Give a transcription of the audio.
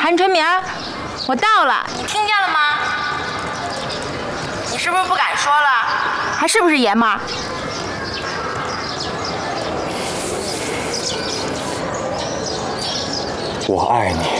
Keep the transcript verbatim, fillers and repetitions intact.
韩春明，我到了，你听见了吗？你是不是不敢说了？还是不是爷们儿？ 我爱你。